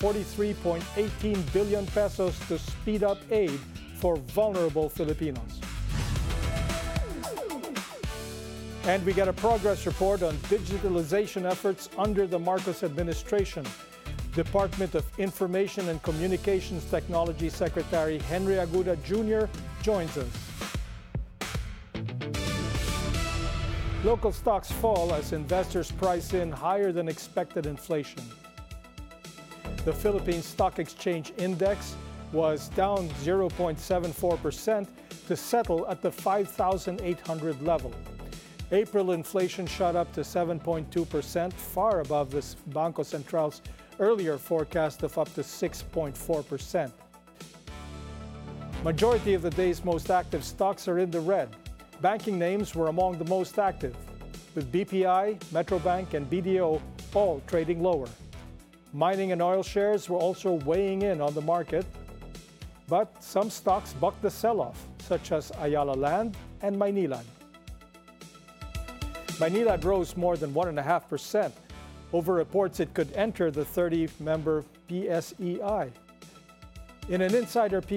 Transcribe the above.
43.18 billion pesos to speed up aid for vulnerable Filipinos. And we get a progress report on digitalization efforts under the Marcos administration. Department of Information and Communications Technology Secretary Henry Aguda Jr. joins us. Local stocks fall as investors price in higher than expected inflation. The Philippine Stock Exchange Index was down 0.74% to settle at the 5,800 level. April inflation shot up to 7.2%, far above the Bangko Central's earlier forecast of up to 6.4%. Majority of the day's most active stocks are in the red. Banking names were among the most active, with BPI, Metrobank, and BDO all trading lower. Mining and oil shares were also weighing in on the market, but some stocks bucked the sell-off, such as Ayala Land and Maynilad. Maynilad rose more than 1.5% over reports it could enter the 30-member PSEI. In an insider piece,